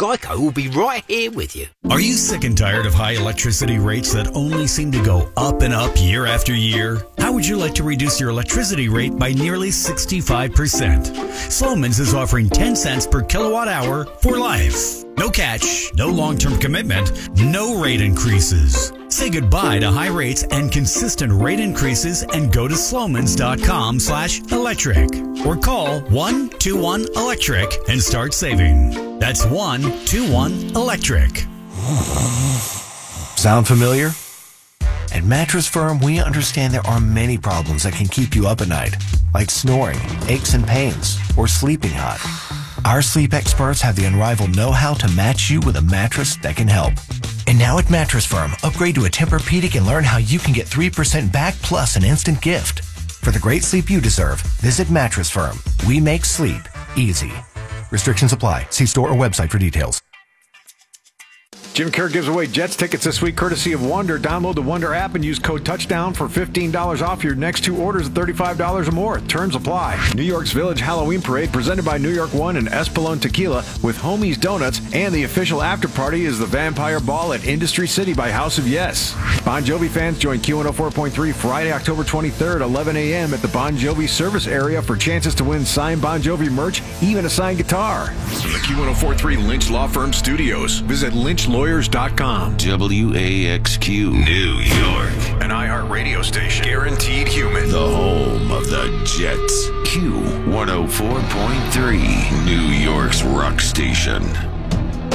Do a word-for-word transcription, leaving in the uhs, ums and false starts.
Geico will be right here with you. Are you sick and tired of high electricity rates that only seem to go up and up year after year? How would you like to reduce your electricity rate by nearly sixty-five percent? Sloman's is offering ten cents per kilowatt hour for life. No catch, no long-term commitment, no rate increases. Say goodbye to high rates and consistent rate increases and go to slomans.com slash electric or call one two one electric and start saving. That's one two one electric. Sound familiar? At Mattress Firm, we understand there are many problems that can keep you up at night, like snoring, aches and pains, or sleeping hot. Our sleep experts have the unrivaled know-how to match you with a mattress that can help. And now at Mattress Firm, upgrade to a Tempur-Pedic and learn how you can get three percent back plus an instant gift. For the great sleep you deserve, visit Mattress Firm. We make sleep easy. Restrictions apply. See store or website for details. Jim Kerr gives away Jets tickets this week courtesy of Wonder. Download the Wonder app and use code TOUCHDOWN for fifteen dollars off your next two orders of thirty-five dollars or more. Terms apply. New York's Village Halloween Parade presented by New York One and Espolón Tequila with Homie's Donuts, and the official after party is the Vampire Ball at Industry City by House of Yes. Bon Jovi fans join Q one oh four point three Friday, October twenty-third, eleven a.m. at the Bon Jovi service area for chances to win signed Bon Jovi merch, even a signed guitar. From the Q one oh four point three Lynch Law Firm Studios, visit lynch lawyers dot com. W A X Q, New York. An iHeart radio station. Guaranteed human. The home of the Jets. Q one oh four point three, New York's rock station.